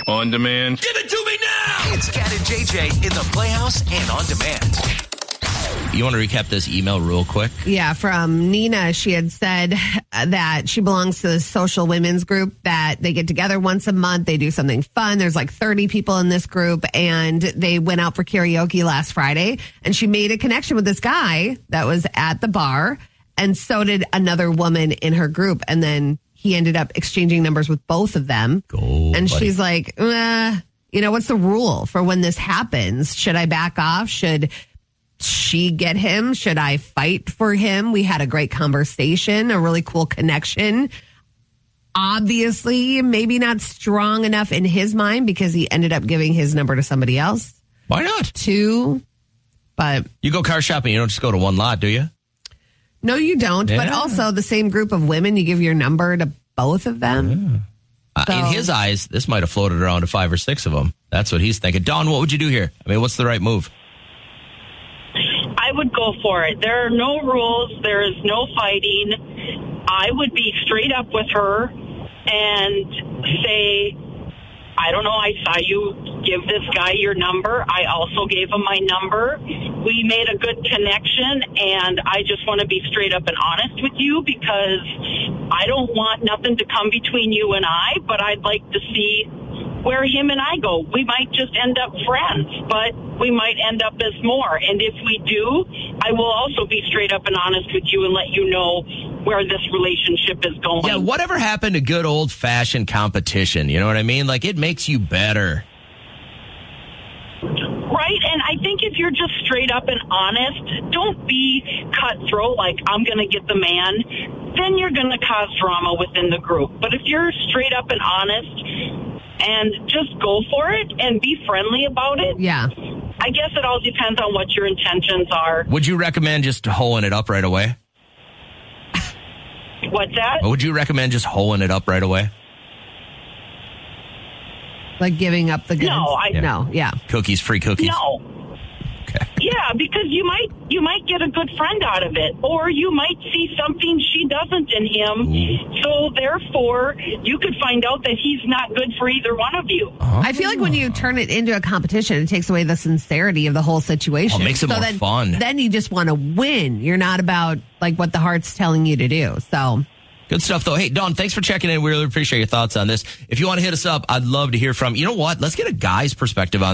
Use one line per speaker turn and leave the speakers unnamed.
On demand.
Give it to me now! It's Cat and JJ in the Playhouse and On Demand.
You want to recap this email real quick?
Yeah, from Nina. She had said that she belongs to the social women's group, that they get together once a month. They do something fun. There's like 30 people in this group, and they went out for karaoke last Friday. And she made a connection with this guy that was at the bar, and so did another woman in her group. And then he ended up exchanging numbers with both of them.
Buddy.
She's like, what's the rule for when this happens? Should I back off? Should she get him? Should I fight for him? We had a great conversation, a really cool connection. Obviously, maybe not strong enough in his mind because he ended up giving his number to somebody else.
Why not?
But
you go car shopping, you don't just go to one lot, do you?
No, you don't. Yeah. But also the same group of women, you give your number to both of them.
Yeah. In his eyes, this might have floated around to 5 or 6 of them. That's what he's thinking. Dawn, what would you do here? I mean, what's the right move?
I would go for it. There are no rules. There is no fighting. I would be straight up with her and say, I don't know, I saw you give this guy your number. I also gave him my number. We made a good connection, and I just want to be straight up and honest with you because I don't want nothing to come between you and I, but I'd like to see where him and I go. We might just end up friends, but we might end up as more. And if we do, I will also be straight up and honest with you and let you know where this relationship is going.
Yeah, whatever happened to good old-fashioned competition? You know what I mean? Like, it makes you better.
Right, and I think if you're just straight up and honest, don't be cutthroat like, I'm going to get the man, then you're going to cause drama within the group. But if you're straight up and honest and just go for it and be friendly about it,
yeah,
I guess it all depends on what your intentions are.
Would you recommend just hoeing it up right away?
What's that?
Would you recommend just hoeing it up right away?
Like giving up the goods?
No,
yeah.
Cookies, free cookies?
No.
Okay.
Yeah, because you might get a good friend out of it, or you might see something she doesn't in him. Ooh. So therefore, you could find out that he's not good for either one of you.
Oh.
I feel like when you turn it into a competition, it takes away the sincerity of the whole situation.
It makes it more fun.
Then you just want to win. You're not about like what the heart's telling you to do. So.
Good stuff, though. Hey, Dawn, thanks for checking in. We really appreciate your thoughts on this. If you want to hit us up, I'd love to hear from you. Know what? Let's get a guy's perspective on